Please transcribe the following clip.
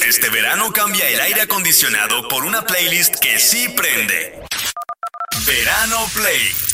Este verano cambia el aire acondicionado por una playlist que sí prende. Verano Play.